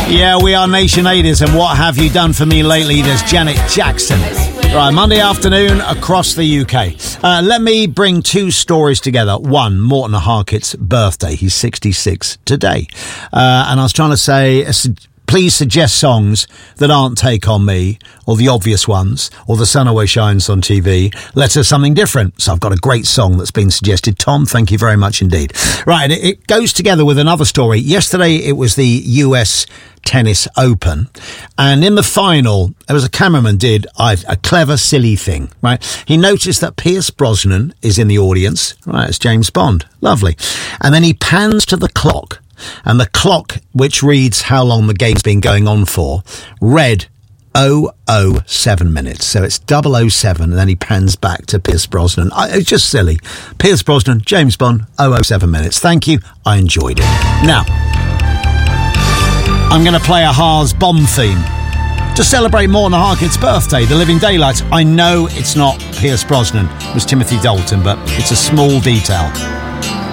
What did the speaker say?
Yeah, we are Nation 80s, and what have you done for me lately? There's Janet Jackson. Right, Monday afternoon across the UK. Let me bring two stories together. One, Morten Harkett's birthday. He's 66 today. And I was trying to say, please suggest songs that aren't Take On Me, or the obvious ones, or The Sun Always Shines on TV. Let's have something different. So I've got a great song that's been suggested. Tom, thank you very much indeed. Right, it goes together with another story. Yesterday it was the US Tennis Open, and in the final, there was a cameraman did a clever, silly thing, right? He noticed that Pierce Brosnan is in the audience, right? It's James Bond. Lovely. And then he pans to the clock, and the clock, which reads how long the game's been going on for, read 007 minutes. So it's 007, and then he pans back to Pierce Brosnan. It's just silly. Pierce Brosnan, James Bond, 007 minutes. Thank you. I enjoyed it. Now, I'm going to play a Haas bomb theme to celebrate Morten Harkett's birthday, The Living Daylights. I know it's not Pierce Brosnan, it was Timothy Dalton, but it's a small detail.